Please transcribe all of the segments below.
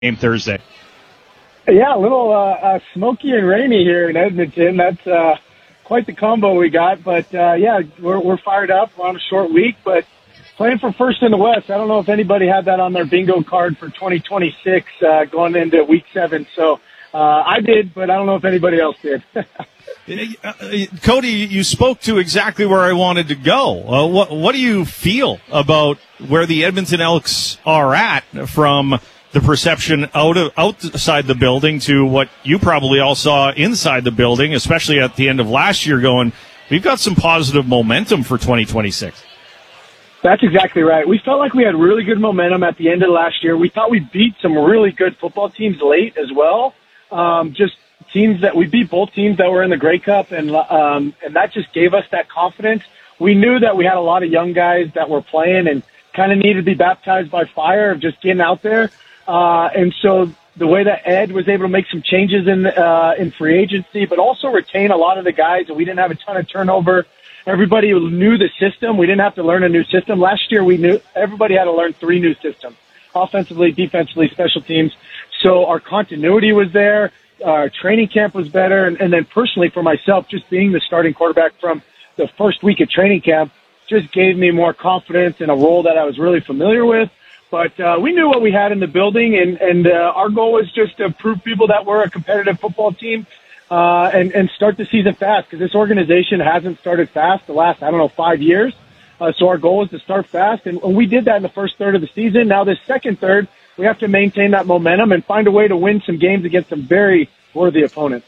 game Thursday? Yeah, a little smoky and rainy here in Edmonton. That's quite the combo we got. But, yeah, we're fired up. We're on a short week, but playing for first in the West. I don't know if anybody had that on their bingo card for 2026 going into Week 7. So I did, but I don't know if anybody else did. Cody, you spoke to exactly where I wanted to go. What do you feel about where the Edmonton Elks are at from the perception outside the building to what you probably all saw inside the building, especially at the end of last year, going, we've got some positive momentum for 2026? That's exactly right. We felt like we had really good momentum at the end of last year. We thought we beat some really good football teams late as well. Just teams that we beat both teams that were in the Grey Cup, and that just gave us that confidence. We knew that we had a lot of young guys that were playing and kind of needed to be baptized by fire of just getting out there. And so the way that Ed was able to make some changes in free agency, but also retain a lot of the guys, and we didn't have a ton of turnover. Everybody knew the system. We didn't have to learn a new system. Last year, we knew everybody had to learn 3 new systems: offensively, defensively, special teams. So our continuity was there. Our training camp was better. And then personally for myself, just being the starting quarterback from the first week of training camp just gave me more confidence in a role that I was really familiar with. But we knew what we had in the building, and our goal was just to prove people that we're a competitive football team and start the season fast, because this organization hasn't started fast the last, 5 years. So our goal is to start fast, and we did that in the first third of the season. Now this second third, we have to maintain that momentum and find a way to win some games against some very worthy opponents.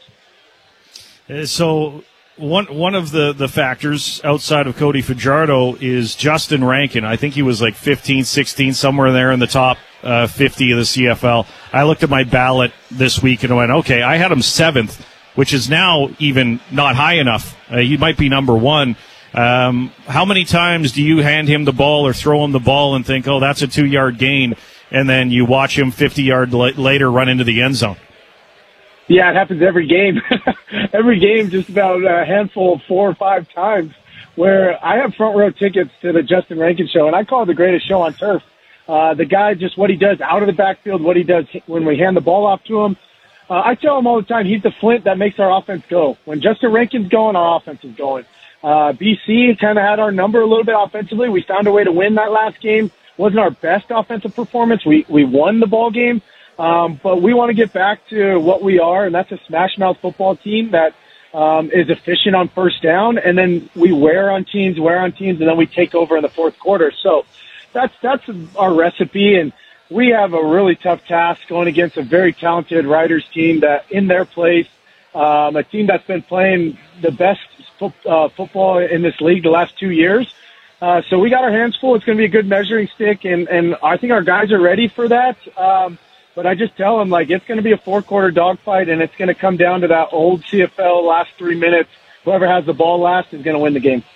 So one of the factors outside of Cody Fajardo is Justin Rankin. I think he was like 15, 16, somewhere there in the top 50 of the CFL. I looked at my ballot this week and went, okay, I had him 7th, which is now even not high enough. He might be number 1. How many times do you hand him the ball or throw him the ball and think, oh, that's a 2-yard gain, and then you watch him 50 yards later run into the end zone? Yeah, it happens every game. Every game, just about a handful of 4 or 5 times, where I have front row tickets to the Justin Rankin show, and I call it the greatest show on turf. The guy, just what he does out of the backfield, what he does when we hand the ball off to him. I tell him all the time, he's the flint that makes our offense go. When Justin Rankin's going, our offense is going. BC kind of had our number a little bit offensively. We found a way to win that last game. Wasn't our best offensive performance. We won the ball game. But we want to get back to what we are, and that's a smash-mouth football team that is efficient on first down, and then we wear on teams, and then we take over in the fourth quarter. So that's our recipe, and we have a really tough task going against a very talented Riders team that in their place, a team that's been playing the best football in this league the last 2 years. So we got our hands full. It's going to be a good measuring stick, and I think our guys are ready for that. But I just tell them, it's going to be a 4-quarter dogfight, and it's going to come down to that old CFL last 3 minutes. Whoever has the ball last is going to win the game.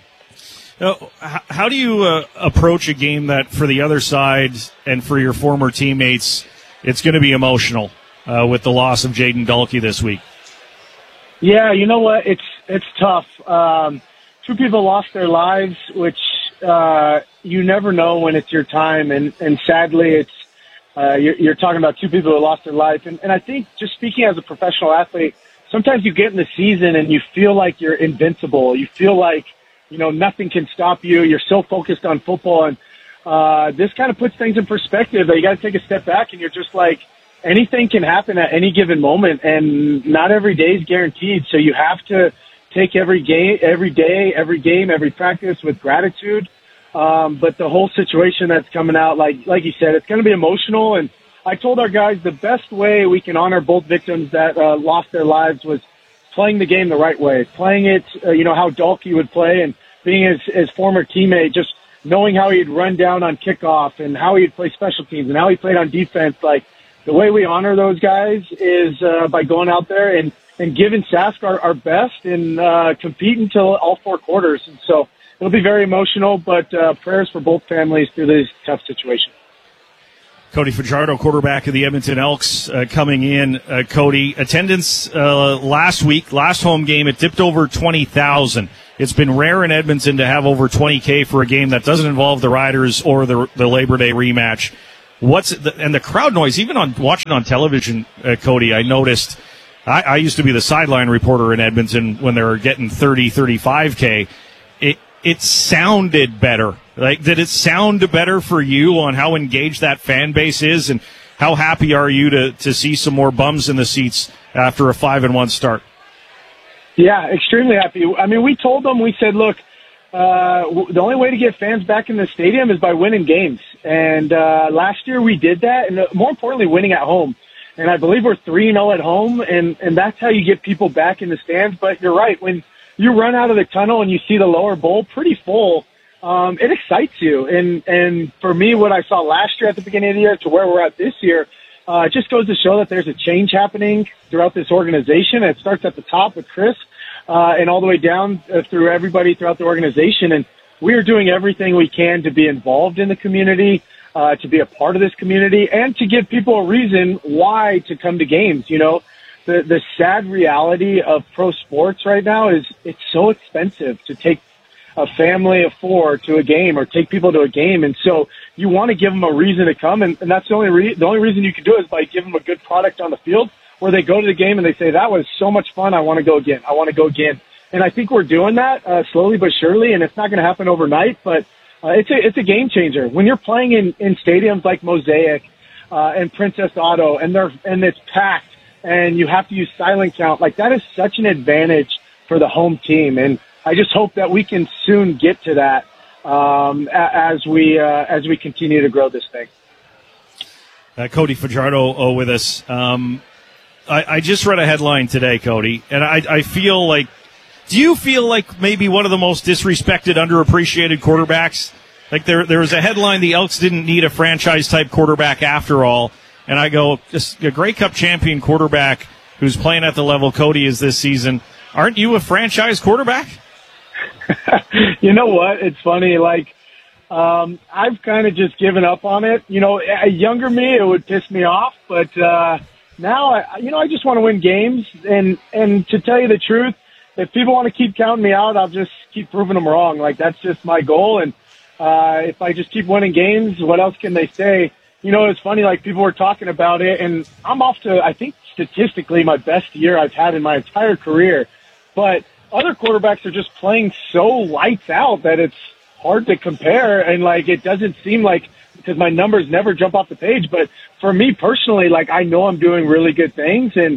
How do you approach a game that, for the other side and for your former teammates, it's going to be emotional with the loss of Jaden Dalkey this week? Yeah, you know what? It's tough. 2 people lost their lives, which you never know when it's your time, and sadly it's you're talking about 2 people who lost their life. And I think, just speaking as a professional athlete, sometimes you get in the season and you feel like you're invincible. You feel like, nothing can stop you. You're so focused on football. And this kind of puts things in perspective that you got to take a step back, and you're just like, anything can happen at any given moment, and not every day is guaranteed. So you have to take every game, every day, every game, every practice with gratitude. But the whole situation that's coming out, like you said, it's going to be emotional. And I told our guys the best way we can honor both victims that lost their lives was playing the game the right way, playing it, how Dalkey would play, and being his former teammate, just knowing how he'd run down on kickoff and how he'd play special teams and how he played on defense. Like, the way we honor those guys is by going out there and giving Sask our best and compete until all 4 quarters. And so it'll be very emotional, but prayers for both families through this tough situation. Cody Fajardo, quarterback of the Edmonton Elks, coming in. Cody, attendance last home game, it dipped over 20,000. It's been rare in Edmonton to have over 20K for a game that doesn't involve the Riders or the Labor Day rematch. and the crowd noise, even on watching on television, Cody, I noticed, I used to be the sideline reporter in Edmonton when they were getting 30, 35K. It sounded better. Like, did it sound better for you on how engaged that fan base is, and how happy are you to see some more bums in the seats after a 5-1 start? Yeah, extremely happy. I mean, we told them, we said, look, the only way to get fans back in the stadium is by winning games. And last year we did that, and more importantly, winning at home. And I believe we're 3-0 at home, and that's how you get people back in the stands. But you're right, when you run out of the tunnel and you see the lower bowl pretty full, it excites you. And for me, what I saw last year at the beginning of the year to where we're at this year, it just goes to show that there's a change happening throughout this organization. It starts at the top with Chris, and all the way down through everybody throughout the organization. And we are doing everything we can to be involved in the community, to be a part of this community, and to give people a reason why to come to games. You know, the sad reality of pro sports right now is it's so expensive to take a family of 4 to a game or take people to a game. And so you want to give them a reason to come. And that's the only reason you can do it is by giving them a good product on the field, where they go to the game and they say, that was so much fun. I want to go again. I want to go again. And I think we're doing that slowly but surely, and it's not going to happen overnight, but it's a game changer. When you're playing in stadiums like Mosaic and Princess Auto, and it's packed, and you have to use silent count, like, that is such an advantage for the home team. And I just hope that we can soon get to that as we continue to grow this thing. Cody Fajardo with us. I just read a headline today, Cody, and I feel like, do you feel like maybe one of the most disrespected, underappreciated quarterbacks? Like, there was a headline, the Elks didn't need a franchise-type quarterback after all, and I go, just a Grey Cup champion quarterback who's playing at the level Cody is this season. Aren't you a franchise quarterback? You know what? It's funny. Like, I've kind of just given up on it. You know, a younger me, it would piss me off. But now, I just want to win games. And to tell you the truth, if people want to keep counting me out, I'll just keep proving them wrong. Like, that's just my goal. And if I just keep winning games, what else can they say? You know, it's funny. Like, people were talking about it, and I'm off to, I think, statistically, my best year I've had in my entire career. But other quarterbacks are just playing so lights out that it's hard to compare. And, like, it doesn't seem like, because my numbers never jump off the page. But for me personally, like, I know I'm doing really good things. And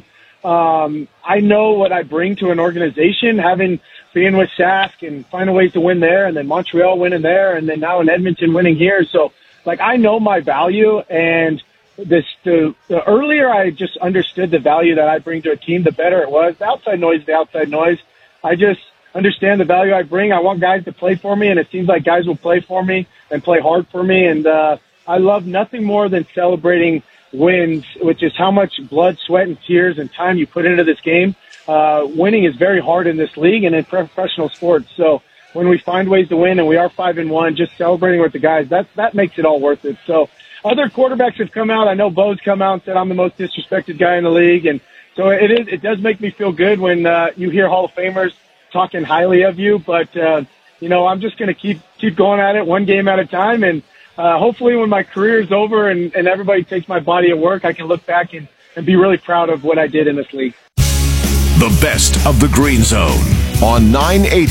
I know what I bring to an organization, being with Sask and finding ways to win there, and then Montreal winning there, and then now in Edmonton winning here. So, like, I know my value. And the earlier I just understood the value that I bring to a team, the better it was. The outside noise. I just understand the value I bring. I want guys to play for me, and it seems like guys will play for me and play hard for me. And I love nothing more than celebrating wins, which is how much blood, sweat, and tears and time you put into this game. Winning is very hard in this league and in professional sports. So when we find ways to win, and we are 5-1, just celebrating with the guys, that makes it all worth it. So other quarterbacks have come out. I know Bo's come out and said I'm the most disrespected guy in the league, and so it does make me feel good when you hear Hall of Famers talking highly of you. But I'm just going to keep going at it one game at a time, and hopefully when my career is over and everybody takes my body of work, I can look back and be really proud of what I did in this league. The best of the Green Zone on 980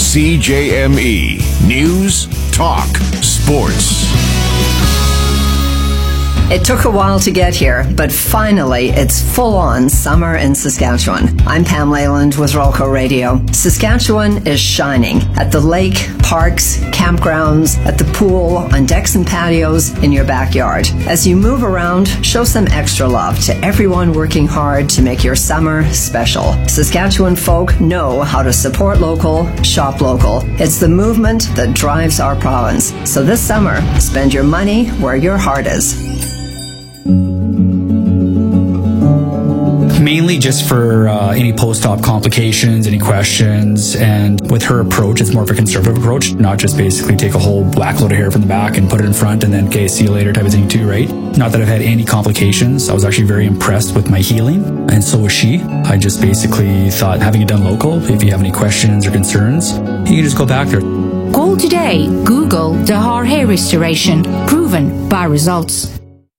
CJME News Talk Sports. It took a while to get here, but finally it's full-on summer in Saskatchewan. I'm Pam Leyland with Rolco Radio. Saskatchewan is shining at the lake, parks, campgrounds, at the pool, on decks and patios, in your backyard. As you move around, show some extra love to everyone working hard to make your summer special. Saskatchewan folk know how to support local, shop local. It's the movement that drives our province. So this summer, spend your money where your heart is. Mainly just for any post-op complications, any questions, and with her approach, it's more of a conservative approach, not just basically take a whole whack load of hair from the back and put it in front and then, okay, see you later type of thing too, right? Not that I've had any complications. I was actually very impressed with my healing, and so was she. I just basically thought, having it done local, if you have any questions or concerns, you can just go back there. Call today. Google Dahar Hair Restoration. Proven by results.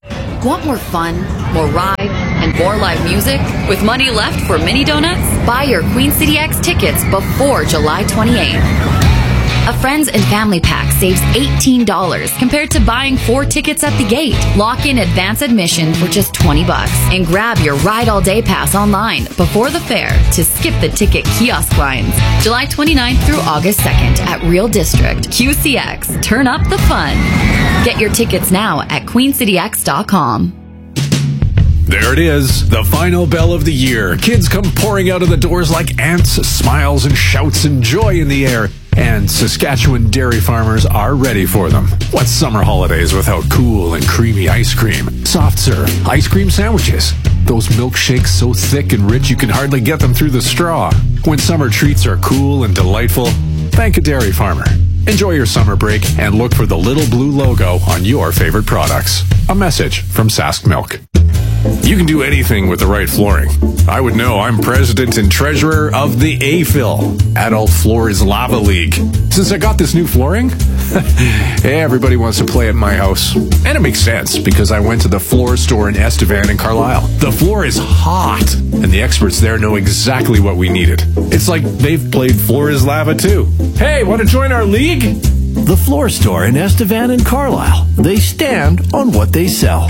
Want more fun, more ride, and more live music? With money left for mini donuts, buy your Queen City X tickets before July 28th. A friends and family pack saves $18 compared to buying 4 tickets at the gate. Lock in advance admission for just $20 and grab your Ride All Day pass online before the fair to skip the ticket kiosk lines. July 29th through August 2nd at Real District. QCX. Turn up the fun. Get your tickets now at queencityx.com. There it is, the final bell of the year. Kids come pouring out of the doors like ants, smiles and shouts and joy in the air. And Saskatchewan dairy farmers are ready for them. What's summer holidays without cool and creamy ice cream, soft serve, ice cream sandwiches, those milkshakes so thick and rich you can hardly get them through the straw? When summer treats are cool and delightful, thank a dairy farmer. Enjoy your summer break and look for the little blue logo on your favorite products. A message from Sask Milk. You can do anything with the right flooring. I would know. I'm president and treasurer of the AFIL, Adult Floors Lava League. Since I got this new flooring, everybody wants to play at my house. And it makes sense because I went to the floor store in Estevan and Carlisle. The floor is hot, and the experts there know exactly what we needed. It's like they've played Floor is Lava too. Hey, want to join our league? The floor store in Estevan and Carlisle. They stand on what they sell.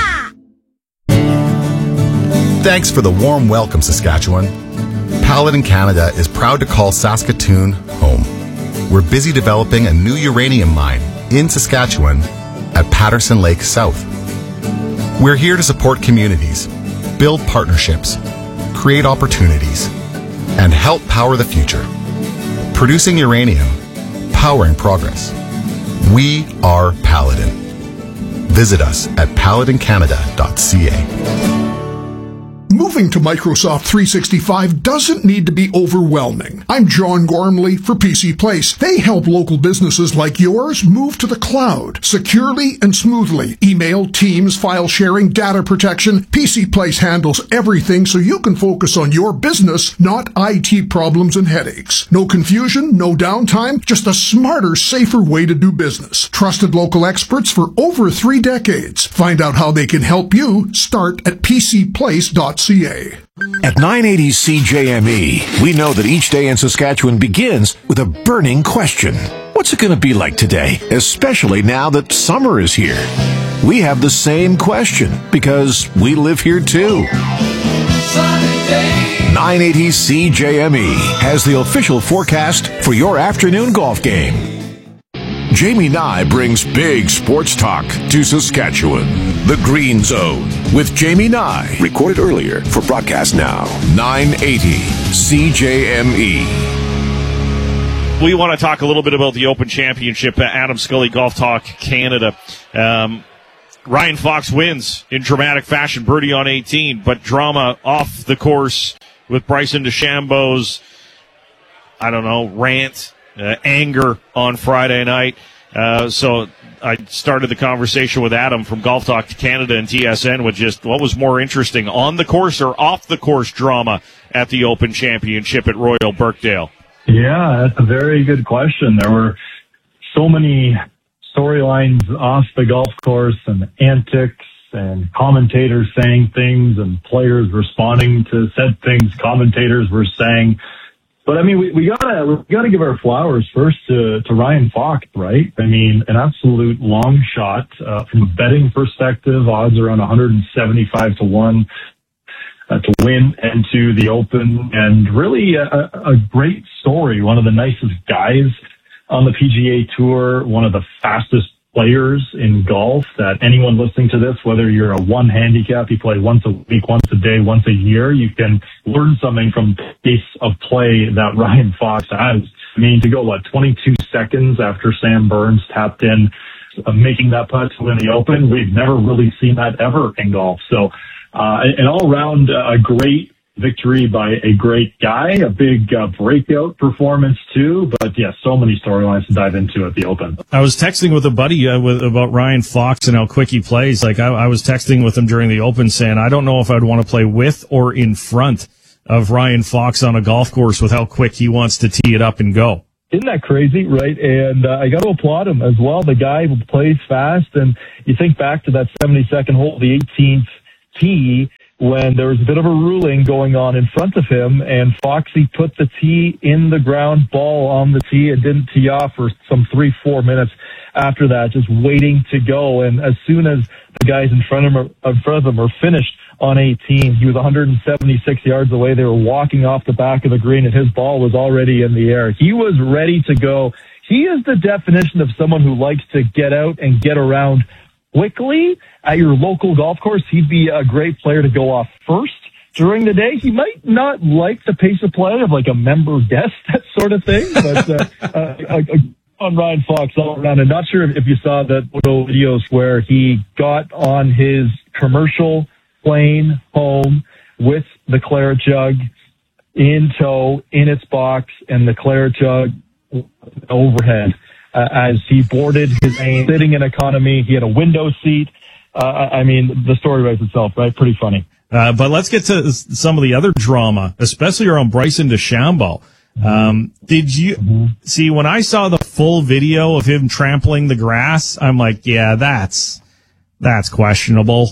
Thanks for the warm welcome, Saskatchewan. Paladin Canada is proud to call Saskatoon home. We're busy developing a new uranium mine in Saskatchewan at Patterson Lake South. We're here to support communities, build partnerships, create opportunities, and help power the future. Producing uranium, powering progress. We are Paladin. Visit us at paladincanada.ca. Moving to Microsoft 365 doesn't need to be overwhelming. I'm John Gormley for PC Place. They help local businesses like yours move to the cloud securely and smoothly. Email, Teams, file sharing, data protection. PC Place handles everything so you can focus on your business, not IT problems and headaches. No confusion, no downtime, just a smarter, safer way to do business. Trusted local experts for over 3 decades. Find out how they can help you. Start at pcplace.ca. At 980 CJME, we know that each day in Saskatchewan begins with a burning question. What's it going to be like today, especially now that summer is here? We have the same question because we live here too. 980 CJME has the official forecast for your afternoon golf game. Jamie Nye brings big sports talk to Saskatchewan. The Green Zone with Jamie Nye. Recorded earlier for broadcast now. 980 CJME. We want to talk a little bit about the Open Championship. Adam Scully, Golf Talk Canada. Ryan Fox wins in dramatic fashion, birdie on 18, but drama off the course with Bryson DeChambeau's, rant. Anger on Friday night. So I started the conversation with Adam from Golf Talk Canada and TSN with just what was more interesting, on the course or off the course drama at the Open Championship at Royal Birkdale? Yeah, that's a very good question. There were so many storylines off the golf course and antics and commentators saying things and players responding to said things commentators were saying. But I mean, we gotta give our flowers first to Ryan Fox, right? I mean, an absolute long shot from a betting perspective. Odds around 175 to 1 to win into the Open, and really a great story. One of the nicest guys on the PGA Tour, one of the fastest players in golf that anyone listening to this, whether you're a one handicap, you play once a week, once a day, once a year, you can learn something from the pace of play that Ryan Fox has. I mean, to go, 22 seconds after Sam Burns tapped in, making that putt to win the Open, we've never really seen that ever in golf. So, an all-around a great victory by a great guy, a big breakout performance too, but yeah, so many storylines to dive into at the Open. I was texting with a buddy about Ryan Fox and how quick he plays. I was texting with him during the Open saying, I don't know if I'd want to play with or in front of Ryan Fox on a golf course with how quick he wants to tee it up and go. Isn't that crazy, right? And I got to applaud him as well. The guy who plays fast, and you think back to that 72nd hole, the 18th tee, when there was a bit of a ruling going on in front of him, and Foxy put the tee in the ground, ball on the tee, and didn't tee off for some 3-4 minutes after that, just waiting to go. And as soon as the guys in front of him are finished on 18, he was 176 yards away. They were walking off the back of the green, and his ball was already in the air. He was ready to go. He is the definition of someone who likes to get out and get around quickly at your local golf course. He'd be a great player to go off first during the day. He might not like the pace of play of like a member guest, that sort of thing, but on Ryan Fox all around. I'm not sure if you saw the videos where he got on his commercial plane home with the claret jug in tow, in its box, and the claret jug overhead. As he boarded his plane, sitting in economy. He had a window seat. I mean, the story writes itself, right? Pretty funny. But let's get to some of the other drama, especially around Bryson DeChambeau. Did you see when I saw the full video of him trampling the grass? I'm like, yeah, that's questionable.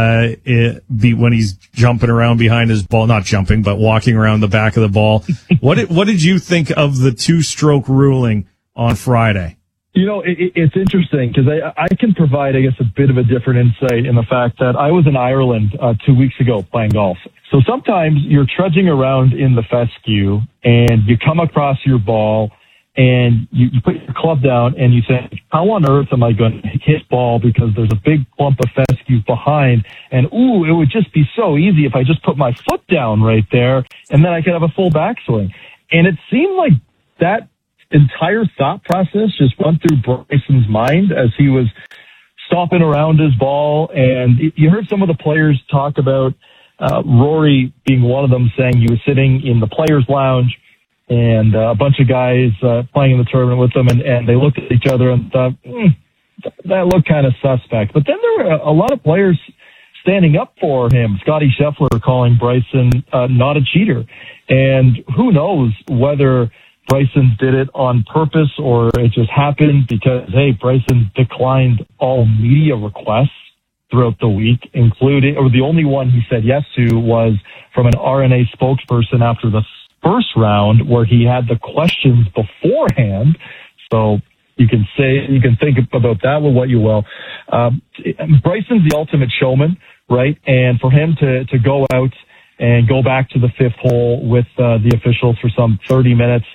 When he's jumping around behind his ball, not jumping, but walking around the back of the ball. What did you think of the 2-stroke ruling on Friday? You know, it's interesting because I can provide, I guess, a bit of a different insight in the fact that I was in Ireland 2 weeks ago playing golf. So sometimes you're trudging around in the fescue and you come across your ball and you put your club down and you think, how on earth am I going to hit ball because there's a big clump of fescue behind, and it would just be so easy if I just put my foot down right there and then I could have a full backswing. And it seemed like that entire thought process just went through Bryson's mind as he was stomping around his ball. And you heard some of the players talk about Rory being one of them, saying he was sitting in the players' lounge and a bunch of guys playing in the tournament with them, and they looked at each other and thought, that looked kind of suspect. But then there were a lot of players standing up for him. Scotty Scheffler calling Bryson not a cheater. And who knows whether Bryson did it on purpose or it just happened because, hey, Bryson declined all media requests throughout the week, including, or the only one he said yes to was from an RNA spokesperson after the first round where he had the questions beforehand. So you can think about that with what you will. Bryson's the ultimate showman, right? And for him to go out and go back to the fifth hole with the officials for some 30 minutes,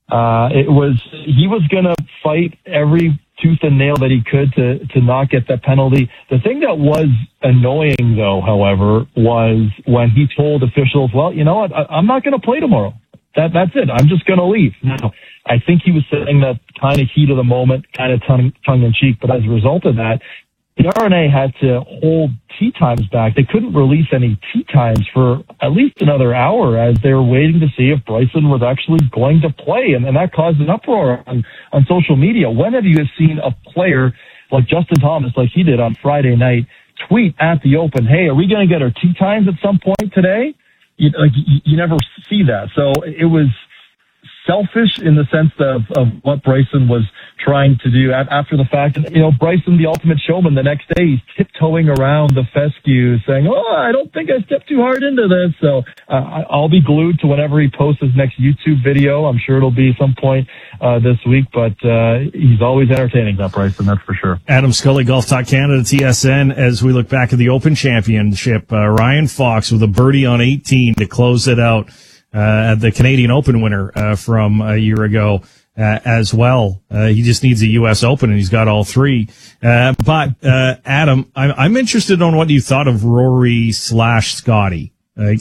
he was going to fight every tooth and nail that he could to not get that penalty. The thing that was annoying, though, however, was when he told officials, well, you know what, I'm not going to play tomorrow. That's it. I'm just going to leave. Now, I think he was saying that kind of heat of the moment, kind of tongue-in-cheek, but as a result of that, the RNA had to hold tee times back. They couldn't release any tee times for at least another hour as they were waiting to see if Bryson was actually going to play. And that caused an uproar on social media. When have you seen a player like Justin Thomas, like he did on Friday night, tweet at the Open, hey, are we going to get our tee times at some point today? You never see that. So it was selfish in the sense of what Bryson was trying to do after the fact. And, Bryson, the ultimate showman, the next day he's tiptoeing around the fescue saying, I don't think I stepped too hard into this. So I'll be glued to whenever he posts his next YouTube video. I'm sure it'll be some point this week, but he's always entertaining, that Bryson, that's for sure. Adam Scully, Golf Talk Canada, TSN, as we look back at the Open Championship. Ryan Fox with a birdie on 18 to close it out. The Canadian Open winner from a year ago as well. He just needs a U.S. Open, and he's got all three. But Adam, I'm interested on what you thought of Rory / Scotty.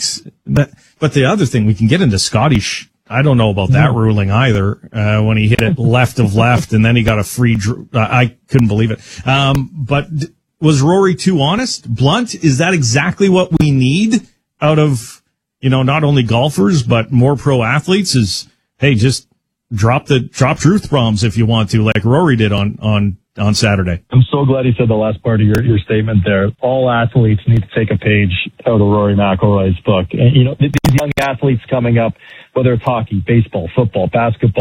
But the other thing, we can get into Scotty. I don't know about that ruling either. When he hit it left of left, and then he got a free. I couldn't believe it. But was Rory too honest, blunt? Is that exactly what we need out of? Not only golfers, but more pro athletes is, hey, just drop truth bombs if you want to, like Rory did on Saturday. I'm so glad he said the last part of your statement there. All athletes need to take a page out of Rory McIlroy's book. And, these young athletes coming up, whether it's hockey, baseball, football, basketball,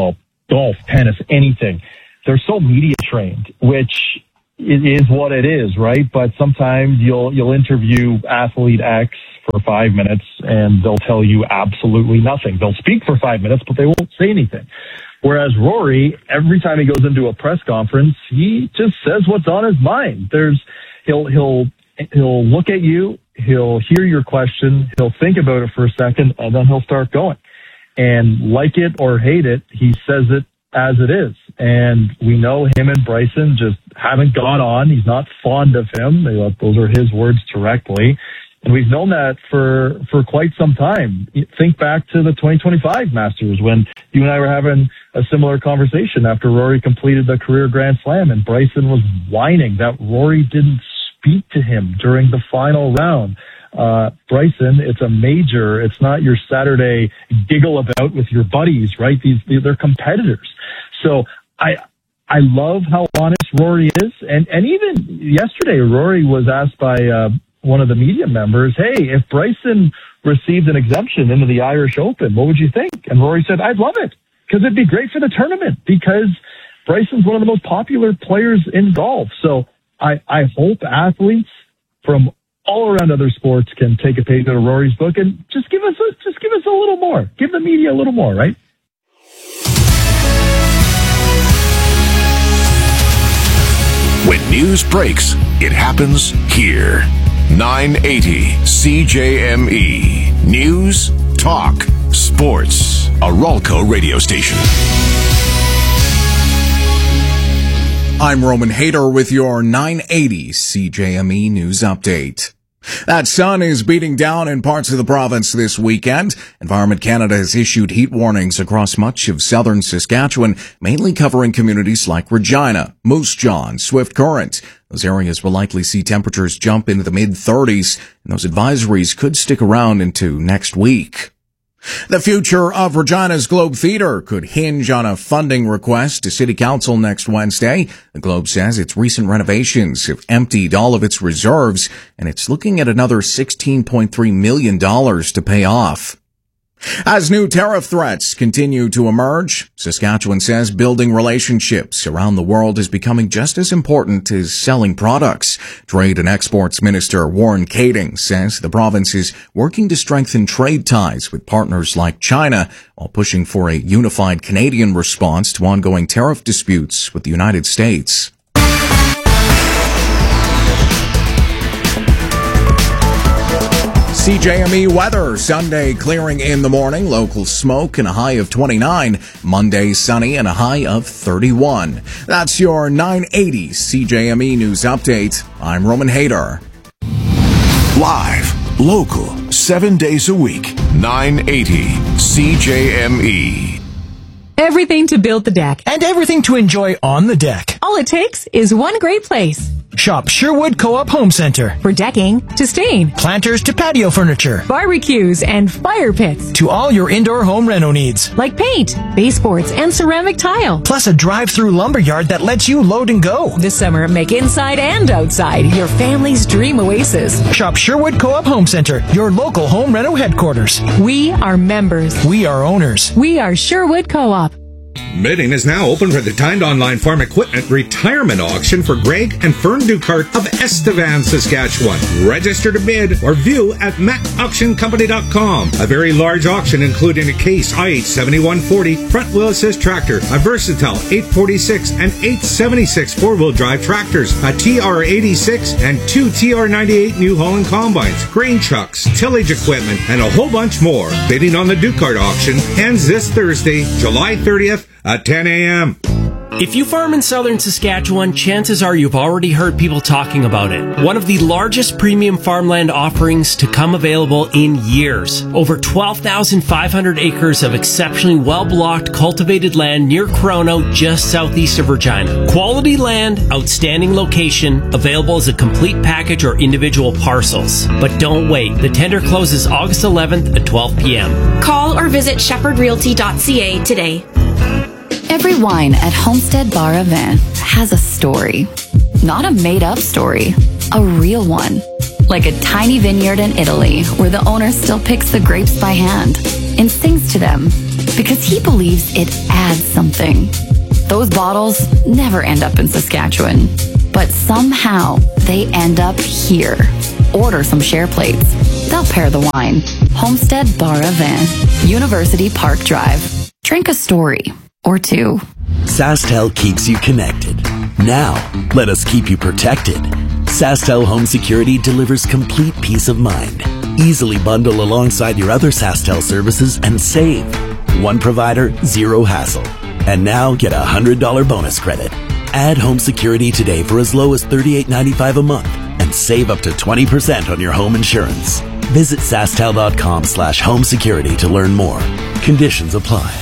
golf, tennis, anything. They're so media trained, which it is what it is, right? But sometimes you'll interview athlete X for 5 minutes and they'll tell you absolutely nothing. They'll speak for 5 minutes, but they won't say anything. Whereas Rory, every time he goes into a press conference, he just says what's on his mind. He'll look at you, he'll hear your question, he'll think about it for a second, and then he'll start going. And like it or hate it, he says it as it is. And we know him and Bryson just haven't got on. He's not fond of him. Those are his words directly. And we've known that for quite some time. Think back to the 2025 Masters when you and I were having a similar conversation after Rory completed the career Grand Slam, and Bryson was whining that Rory didn't speak to him during the final round. Bryson, it's a major. It's not your Saturday giggle about with your buddies, right? They're competitors. So I love how honest Rory is. And even yesterday, Rory was asked by one of the media members, hey, if Bryson received an exemption into the Irish Open, what would you think? And Rory said, I'd love it because it'd be great for the tournament because Bryson's one of the most popular players in golf. So I hope athletes from all around other sports can take a page out of Rory's book and just give us a little more. Give the media a little more, right? When news breaks, it happens here. 980 CJME. News, talk, sports. A Rolco radio station. I'm Roman Hader with your 980 CJME news update. That sun is beating down in parts of the province this weekend. Environment Canada has issued heat warnings across much of southern Saskatchewan, mainly covering communities like Regina, Moose Jaw, and Swift Current. Those areas will likely see temperatures jump into the mid-30s, and those advisories could stick around into next week. The future of Regina's Globe Theatre could hinge on a funding request to City Council next Wednesday. The Globe says its recent renovations have emptied all of its reserves, and it's looking at another $16.3 million to pay off. As new tariff threats continue to emerge, Saskatchewan says building relationships around the world is becoming just as important as selling products. Trade and Exports Minister Warren Kading says the province is working to strengthen trade ties with partners like China while pushing for a unified Canadian response to ongoing tariff disputes with the United States. CJME weather. Sunday clearing in the morning, local smoke and a high of 29. Monday sunny and a high of 31. That's your 980 CJME news update. I'm Roman Hader. Live, local, 7 days a week. 980 CJME. Everything to build the deck. And everything to enjoy on the deck. All it takes is one great place. Shop Sherwood Co-op Home Center. For decking to stain, planters to patio furniture, barbecues and fire pits. To all your indoor home reno needs. Like paint, baseboards, and ceramic tile. Plus a drive-through lumberyard that lets you load and go. This summer, make inside and outside your family's dream oasis. Shop Sherwood Co-op Home Center, your local home reno headquarters. We are members. We are owners. We are Sherwood Co-op. Bidding is now open for the timed online farm equipment retirement auction for Greg and Fern Ducart of Estevan, Saskatchewan. Register to bid or view at macauctioncompany.com. A very large auction including a Case IH7140 front wheel assist tractor, a Versatile 846 and 876 four-wheel drive tractors, a TR86 and two TR98 New Holland combines, grain trucks, tillage equipment, and a whole bunch more. Bidding on the Ducart auction ends this Thursday, July 30th at 10 a.m. If you farm in southern Saskatchewan, chances are you've already heard people talking about it. One of the largest premium farmland offerings to come available in years. Over 12,500 acres of exceptionally well-blocked, cultivated land near Corono, just southeast of Regina. Quality land, outstanding location, available as a complete package or individual parcels. But don't wait. The tender closes August 11th at 12 p.m. Call or visit shepherdrealty.ca today. Every wine at Homestead Bar Avant has a story. Not a made-up story, a real one. like a tiny vineyard in Italy where the owner still picks the grapes by hand and sings to them because he believes it adds something. Those bottles never end up in Saskatchewan, but somehow they end up here. Order some share plates. They'll pair the wine. Homestead Bar Van, University Park Drive. Drink a story or two. SaskTel keeps you connected. Now, let us keep you protected. SaskTel Home Security delivers complete peace of mind. Easily bundle alongside your other SaskTel services and save. One provider, zero hassle. And now get a $100 bonus credit. Add home security today for as low as $38.95 a month and save up to 20% on your home insurance. Visit SaskTel.com/home security to learn more. Conditions apply.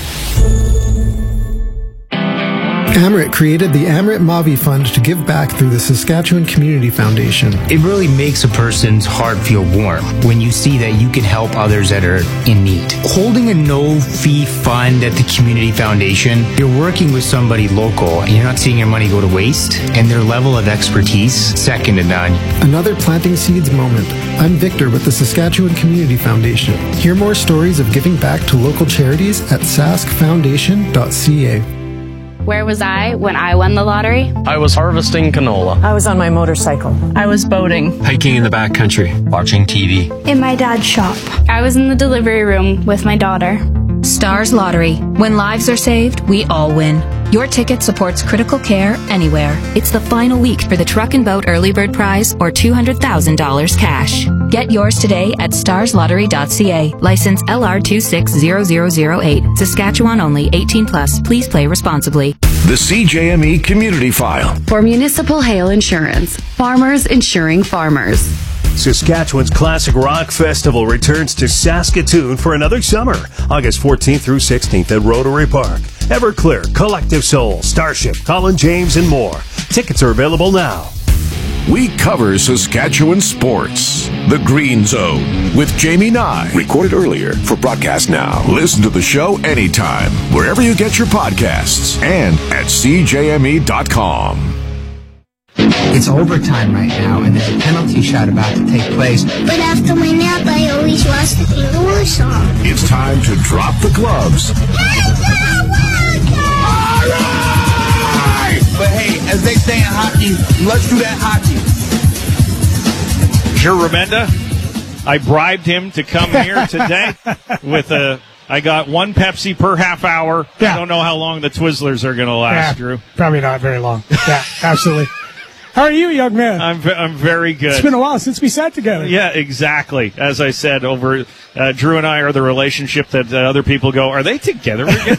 Amrit created the Amrit Mavi Fund to give back through the Saskatchewan Community Foundation. It really makes a person's heart feel warm when you see that you can help others that are in need. Holding a no-fee fund at the Community Foundation, you're working with somebody local and you're not seeing your money go to waste, and their level of expertise, second to none. Another planting seeds moment. I'm Victor with the Saskatchewan Community Foundation. Hear more stories of giving back to local charities at saskfoundation.ca. Where was I when I won the lottery? I was harvesting canola. I was on my motorcycle. I was boating. Hiking in the backcountry. Watching TV. In my dad's shop. I was in the delivery room with my daughter. Stars Lottery. When lives are saved, we all win. Your ticket supports critical care anywhere. It's the final week for the Truck and Boat Early Bird Prize or $200,000 cash. Get yours today at starslottery.ca. License LR260008. Saskatchewan only. 18+. Please play responsibly. The CJME Community File. For municipal hail insurance. Farmers insuring farmers. Saskatchewan's Classic Rock Festival returns to Saskatoon for another summer, August 14th through 16th at Rotary Park. Everclear, Collective Soul, Starship, Colin James, and more. Tickets are available now. We cover Saskatchewan sports. The Green Zone with Jamie Nye. Recorded earlier for broadcast now. Listen to the show anytime, wherever you get your podcasts, and at CJME.com. It's overtime right now, and there's a penalty shot about to take place. But after my nap, I always watch the Kangaroo song. It's time to drop the gloves. All right! But hey, as they say in hockey, let's do that hockey. Remenda, I bribed him to come here today with I got one Pepsi per half hour. Yeah. I don't know how long the Twizzlers are going to last, Drew. Probably not very long. Yeah, absolutely. How are you, young man? I'm very good. It's been a while since we sat together. Yeah, exactly. As I said, over Drew and I are the relationship that other people go, are they together again?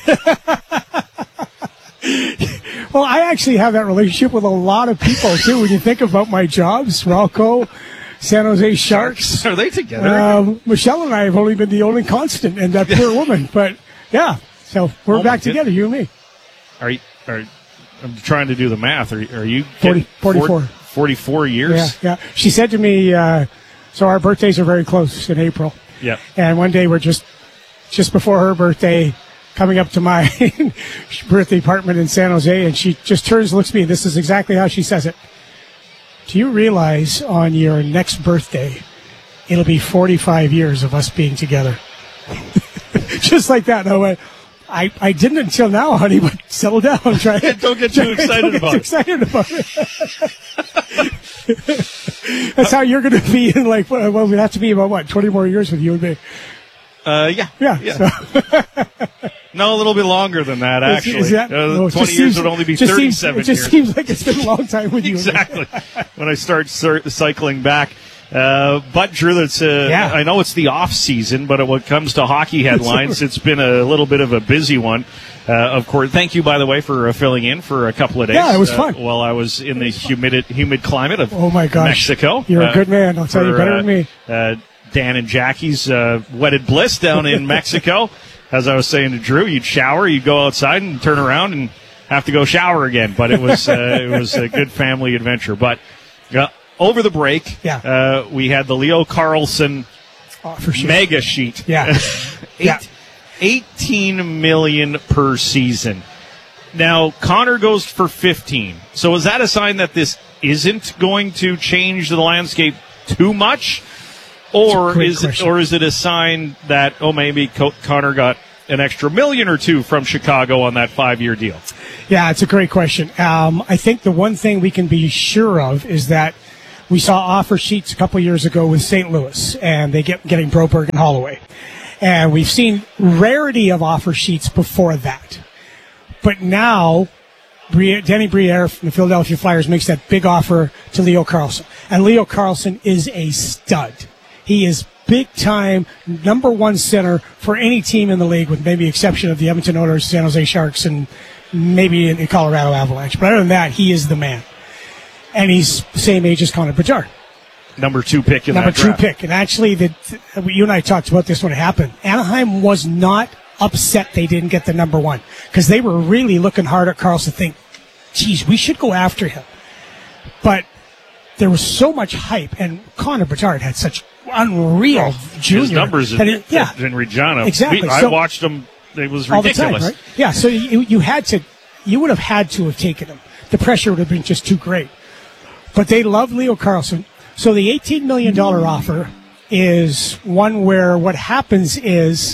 Well, I actually have that relationship with a lot of people, too. When you think about my jobs, Ralco, San Jose Sharks. Are they together? Michelle and I have only been the only constant, and that poor woman. But, yeah, so we're back together, you and me. I'm trying to do the math. Are you 44. 44 years? Yeah. She said to me, so our birthdays are very close in April. Yeah. And one day we're just before her birthday, coming up to my birthday apartment in San Jose, and she just turns, looks at me, and this is exactly how she says it. Do you realize on your next birthday, it'll be 45 years of us being together? Just like that. And I went, I didn't until now, honey, but settle down. Don't get too excited about it. That's how you're going to be in, like, well, we have to be about, 20 more years with you and me. Yeah. So. No, a little bit longer than that, actually. 20 years would only be 37 years. It just seems like it's been a long time with you. Exactly. When I start cycling back. But Drew, I know it's the off season, but when it comes to hockey headlines, it's been a little bit of a busy one. Of course, thank you, by the way, for filling in for a couple of days. Yeah, it was fun. While I was in the humid climate of Mexico. You're a good man. I'll tell you better than me. Dan and Jackie's wedded bliss down in Mexico. As I was saying to Drew, you'd shower, you'd go outside and turn around and have to go shower again. But it was a good family adventure. But over the break, we had the Leo Carlson mega sheet. Yeah. 18 million per season. Now, Connor goes for 15. So is that a sign that this isn't going to change the landscape too much? Or is question. it a sign that, maybe Connor got an extra $1 million or $2 million from Chicago on that 5-year deal? Yeah, it's a great question. I think the one thing we can be sure of is that we saw offer sheets a couple years ago with St. Louis, and they getting Broberg and Holloway. And we've seen rarity of offer sheets before that. But now, Danny Briere from the Philadelphia Flyers makes that big offer to Leo Carlsson. And Leo Carlsson is a stud. He is big-time number one center for any team in the league, with maybe exception of the Edmonton Oilers, San Jose Sharks, and maybe in Colorado Avalanche. But other than that, he is the man. And he's the same age as Connor Bedard. Number 2 pick in Number that draft. 2 pick. And actually, you and I talked about this when it happened. Anaheim was not upset they didn't get the number 1, because they were really looking hard at Carlsson to think, geez, we should go after him. But there was so much hype, and Connor Bedard had such unreal junior. His numbers in Regina. Exactly. I watched them. It was ridiculous. All the time, right? Yeah, so you would have had to have taken him. The pressure would have been just too great. But they love Leo Carlsson. So the $18 million offer is one where what happens is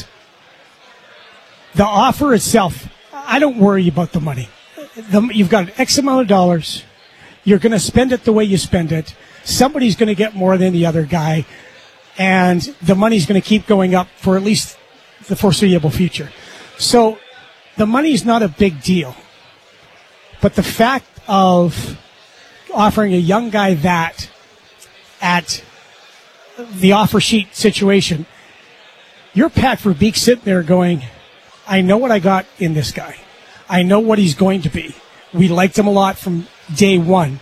the offer itself, I don't worry about the money. You've got an X amount of dollars. You're going to spend it the way you spend it. Somebody's going to get more than the other guy. And the money's going to keep going up for at least the foreseeable future. So the money's not a big deal. But the fact of offering a young guy that at the offer sheet situation, you're Pat Verbeek sitting there going, I know what I got in this guy. I know what he's going to be. We liked him a lot from day one.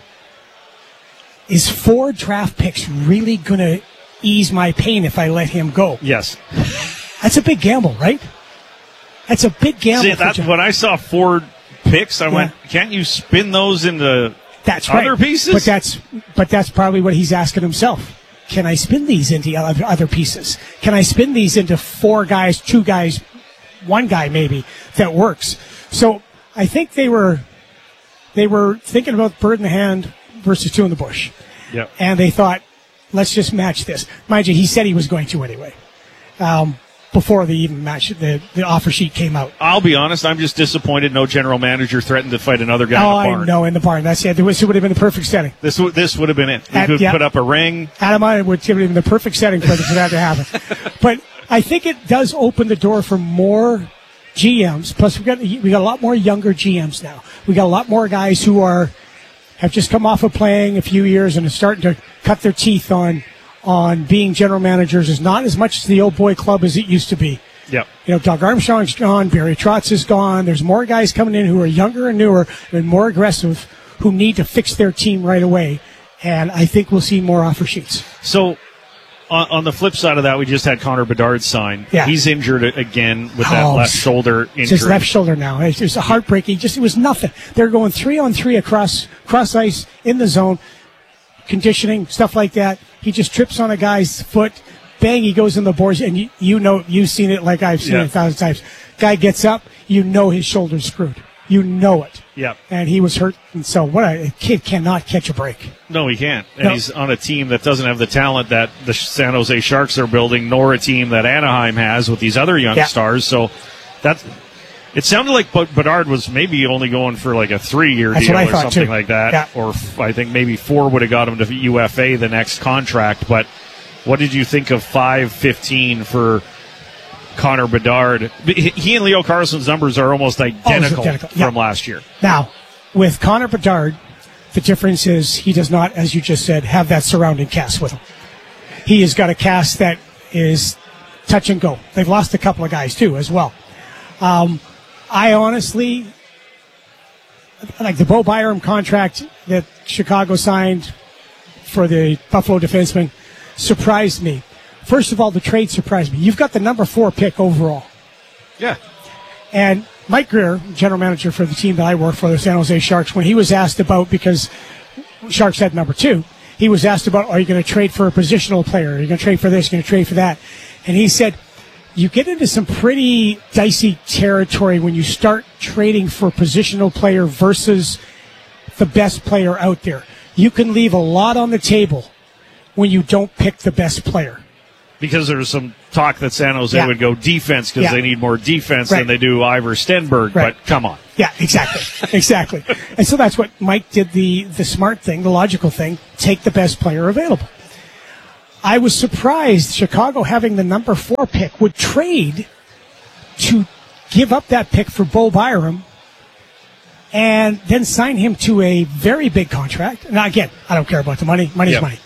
Is 4 draft picks really going to ease my pain if I let him go? Yes. That's a big gamble, right? That's a big gamble. See, when I saw 4 picks, I went, can't you spin those into other pieces? But that's probably what he's asking himself. Can I spin these into other pieces? Can I spin these into 4 guys, 2 guys, 1 guy maybe that works? So I think they were thinking about bird in the hand versus 2 in the bush. Yep. And they thought, let's just match this. Mind you, he said he was going to anyway. Before the offer sheet came out. I'll be honest, I'm just disappointed no general manager threatened to fight another guy in the barn. I know, in the barn. That's it. This would have been the perfect setting. This would have been it. You could put up a ring. Adam, I would have been the perfect setting for that to happen. But I think it does open the door for more GMs. Plus, we got a lot more younger GMs now. We got a lot more guys who have just come off of playing a few years and are starting to cut their teeth on being general managers. Is not as much as the old boy club as it used to be. Yep. Doug Armstrong's gone, Barry Trotz is gone. There's more guys coming in who are younger and newer and more aggressive who need to fix their team right away. And I think we'll see more offer sheets. So, on the flip side of that, we just had Connor Bedard sign. Yeah. He's injured again with that left shoulder injury. It's his left shoulder now. It's just a heartbreaking. It was nothing. They're going 3-on-3 cross ice in the zone, conditioning, stuff like that. He just trips on a guy's foot. Bang, he goes in the boards, and you've seen it like I've seen it 1,000 times. Guy gets up, his shoulder's screwed. You know it. Yep. And he was hurt, and so a kid cannot catch a break. No, he can't. And he's on a team that doesn't have the talent that the San Jose Sharks are building, nor a team that Anaheim has with these other young stars. So it sounded like Bedard was maybe only going for like a 3-year deal or something like that. Yeah. Or I think maybe 4 would have got him to UFA the next contract. But what did you think of $5.15 for Connor Bedard? He and Leo Carlsson's numbers are almost identical from last year. Now, with Connor Bedard, the difference is he does not, as you just said, have that surrounding cast with him. He has got a cast that is touch and go. They've lost a couple of guys, too, as well. I honestly, like the Bo Byram contract that Chicago signed for the Buffalo defenseman, surprised me. First of all, the trade surprised me. You've got the number 4 pick overall. Yeah. And Mike Greer, general manager for the team that I work for, the San Jose Sharks, when he was asked about, because Sharks had number 2, he was asked about, are you going to trade for a positional player? Are you going to trade for this? Are you going to trade for that? And he said, you get into some pretty dicey territory when you start trading for a positional player versus the best player out there. You can leave a lot on the table when you don't pick the best player. Because there's some talk that San Jose would go defense because they need more defense than they do Ivor Stenberg, but come on. Yeah, exactly. Exactly. And so that's what Mike did, the smart thing, the logical thing, take the best player available. I was surprised Chicago, having the number 4 pick, would trade to give up that pick for Bo Byram and then sign him to a very big contract. Now, again, I don't care about the money. Money's money.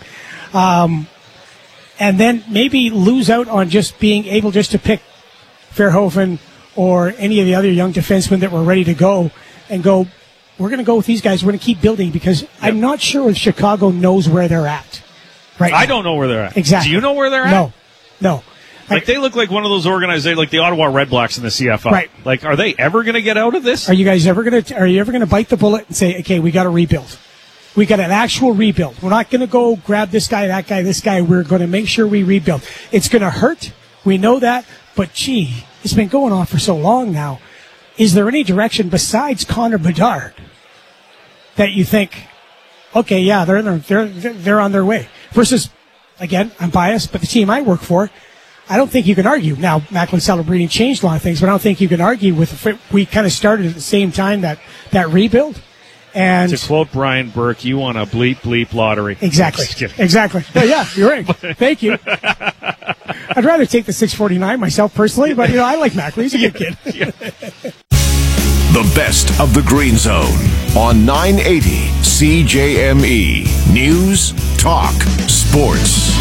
And then maybe lose out on just being able just to pick Verhoeven or any of the other young defensemen that were ready to go and go, we're going to go with these guys. We're going to keep building because I'm not sure if Chicago knows where they're at. Right. I don't know where they're at. Exactly. Do you know where they're at? No. Like, they look like one of those organizations, like the Ottawa Red Blacks in the CFL. Right. Like, are they ever going to get out of this? Are you ever going to bite the bullet and say, okay, we got to rebuild? We got an actual rebuild. We're not going to go grab this guy, that guy, this guy. We're going to make sure we rebuild. It's going to hurt. We know that. But, gee, it's been going on for so long now. Is there any direction besides Connor Bedard that you think, okay, yeah, they're on their way? Versus, again, I'm biased, but the team I work for, I don't think you can argue. Now, Macklin Celebrini changed a lot of things, but I don't think you can argue with. We kind of started at the same time that rebuild. And to quote Brian Burke, you want a bleep lottery. Exactly. Exactly. Yeah, you're right. Thank you. I'd rather take the 649 myself personally, but I like Macklin. He's a good kid. The best of the Green Zone on 980 CJME News, Talk, Sports.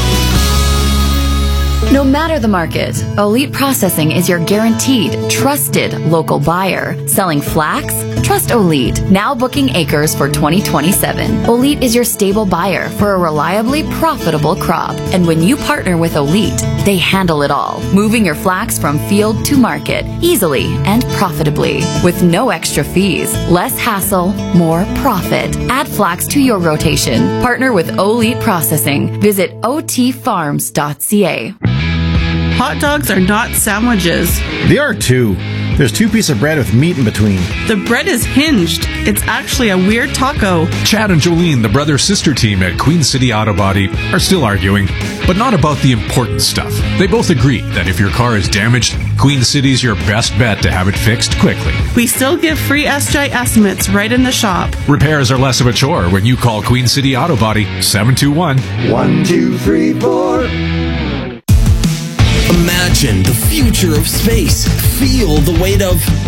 No matter the market, Elite Processing is your guaranteed, trusted local buyer. Selling flax? Trust Elite. Now booking acres for 2027. Elite is your stable buyer for a reliably profitable crop. And when you partner with Elite, they handle it all. Moving your flax from field to market easily and profitably. With no extra fees. Less hassle, more profit. Add flax to your rotation. Partner with Elite Processing. Visit otfarms.ca. Hot dogs are not sandwiches. They are too. There's 2 pieces of bread with meat in between. The bread is hinged. It's actually a weird taco. Chad and Jolene, the brother-sister team at Queen City Auto Body, are still arguing, but not about the important stuff. They both agree that if your car is damaged, Queen City's your best bet to have it fixed quickly. We still give free SJ estimates right in the shop. Repairs are less of a chore when you call Queen City Auto Body 721-1234. Imagine the future of space. Feel the weight of